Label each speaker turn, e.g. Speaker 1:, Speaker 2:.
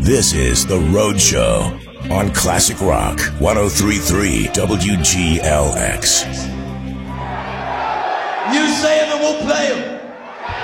Speaker 1: This is The Road Show on Classic Rock 103.3 WGLX.
Speaker 2: You say it and we'll play 'em.